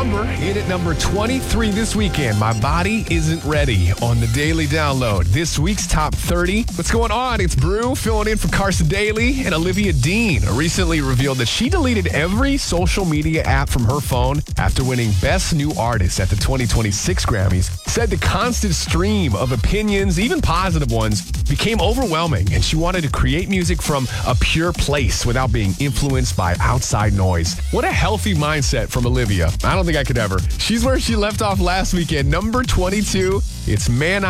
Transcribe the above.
number. In at number 23 this weekend, My Body Isn't Ready on the Daily Download. This week's top 30. What's going on? It's Brew filling in for Carson Daly, and Olivia Dean recently revealed that she deleted every social media app from her phone after winning Best New Artist at the 2026 Grammys. Said the constant stream of opinions, even positive ones, became overwhelming, and she wanted to create music from a pure place without being influenced by outside noise. What a healthy mindset from Olivia. I don't think I could ever. She's where she left off last weekend, number 22. It's Man